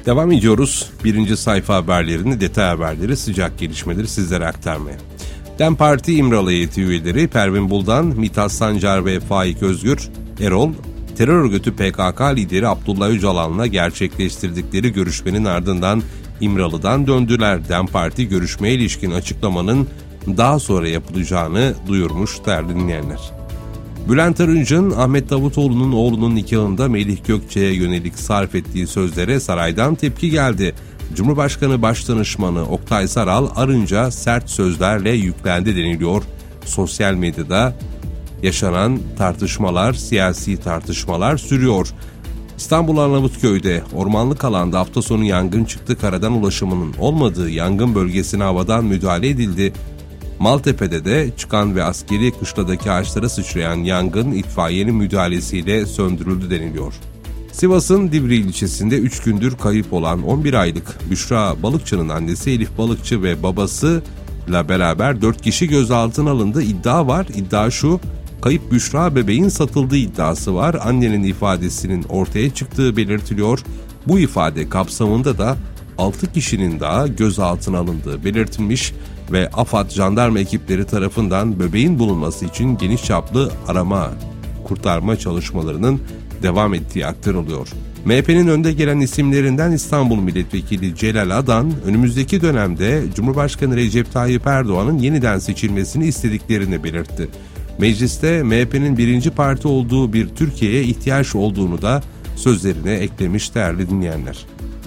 Devam ediyoruz. Birinci sayfa haberlerini, detay haberleri, sıcak gelişmeleri sizlere aktarmaya. DEM Parti İmralı heyeti üyeleri Pervin Buldan, Mithat Sancar ve Faik Özgür Erol, terör örgütü PKK lideri Abdullah Öcalan'la gerçekleştirdikleri görüşmenin ardından İmralı'dan döndüler. DEM Parti görüşmeye ilişkin açıklamanın daha sonra yapılacağını duyurmuş değerli dinleyenler. Bülent Arınç'ın Ahmet Davutoğlu'nun oğlunun nikahında Melih Gökçe'ye yönelik sarf ettiği sözlere saraydan tepki geldi. Cumhurbaşkanı Başdanışmanı Oktay Saral Arınç'a sert sözlerle yüklendi deniliyor. Sosyal medyada yaşanan tartışmalar, siyasi tartışmalar sürüyor. İstanbul Arnavutköy'de ormanlık alanda hafta sonu yangın çıktı. Karadan ulaşımının olmadığı yangın bölgesine havadan müdahale edildi. Maltepe'de de çıkan ve askeri kışladaki ağaçlara sıçrayan yangın itfaiyenin müdahalesiyle söndürüldü deniliyor. Sivas'ın Divri ilçesinde 3 gündür kayıp olan 11 aylık Büşra Balıkçı'nın annesi Elif Balıkçı ve babasıyla beraber 4 kişi gözaltına alındı. İddia var. İddia şu: kayıp Büşra bebeğin satıldığı iddiası var. Annenin ifadesinin ortaya çıktığı belirtiliyor. Bu ifade kapsamında da 6 kişinin daha gözaltına alındığı belirtilmiş ve AFAD jandarma ekipleri tarafından bebeğin bulunması için geniş çaplı arama, kurtarma çalışmalarının devam ettiği aktarılıyor. MHP'nin önde gelen isimlerinden İstanbul Milletvekili Celal Adan, önümüzdeki dönemde Cumhurbaşkanı Recep Tayyip Erdoğan'ın yeniden seçilmesini istediklerini belirtti. Mecliste MHP'nin birinci parti olduğu bir Türkiye'ye ihtiyaç olduğunu da sözlerine eklemiş değerli dinleyenler.